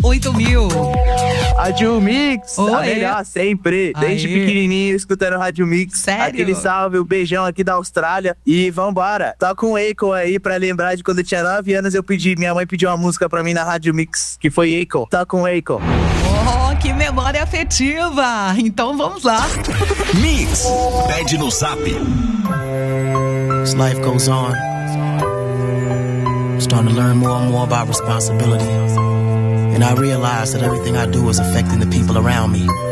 8000. Rádio Mix, Oi. a melhor sempre. Desde Aê. pequenininho, escutando Rádio Mix. Sério? Aquele salve, um beijão aqui da Austrália. E vambora. Toca um Akon aí pra lembrar de quando eu tinha 9 anos, minha mãe pediu uma música pra mim na Rádio Mix, que foi Akon. Toca um Akon. Oh, que memória afetiva. Então vamos lá. Mix, pede no Zap. As life goes on, I'm starting to learn more and more about responsibility. And I realize that everything I do is affecting the people around me.